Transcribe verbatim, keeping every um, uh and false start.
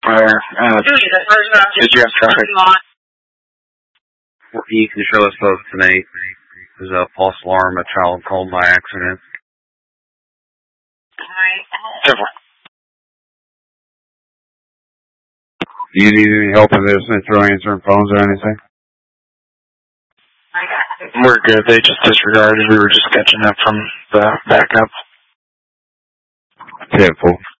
fire. Uh, did you have traffic? You can show us both tonight. There's a false alarm, a child called by accident. Do you need any help in this through answering phones or anything? We're good. They just disregarded. We were just catching up from the backup. Careful.